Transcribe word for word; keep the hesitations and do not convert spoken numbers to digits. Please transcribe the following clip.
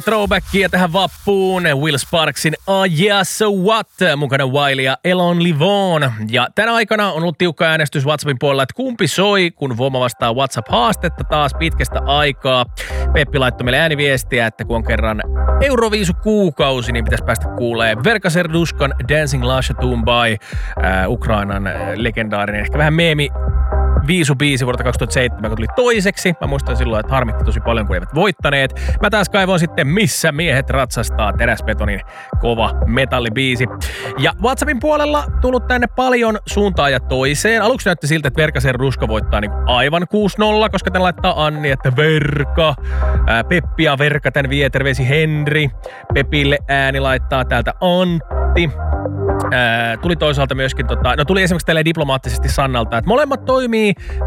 Throwbackia tähän vappuun. Will Sparksin Oh Yeah So What, mukana Wiley ja Elon Livon. Ja tänä aikana on ollut tiukka äänestys WhatsAppin puolella, että kumpi soi, kun Voma vastaa WhatsApp-haastetta taas pitkästä aikaa. Peppi laittoi meille ääniviestiä, että kun on kerran Euroviisu-kuukausi, niin pitäisi päästä kuulee Verka Serdushkan Dancing Lasha Tumbai, äh, Ukrainan äh, legendaarinen, ehkä vähän meemi viisubiisi vuodelta kaksituhattaseitsemän, kun tuli toiseksi. Mä muistan silloin, että harmitti tosi paljon, kun eivät voittaneet. Mä taas kaivoin sitten Missä miehet ratsastaa, Teräsbetonin kova metallibiisi. Ja WhatsAppin puolella tullut tänne paljon suuntaan ja toiseen. Aluksi näytti siltä, että Verka Serdushka voittaa niin aivan kuusi nolla, koska tän laittaa Anni, että Verka. Ää, Peppi ja Verka tän vie, terveisi Henri. Pepille ääni laittaa täältä Antti. Ää, tuli toisaalta myöskin, tota, no tuli esimerkiksi tälleen diplomaattisesti Sannalta, että molemmat toimii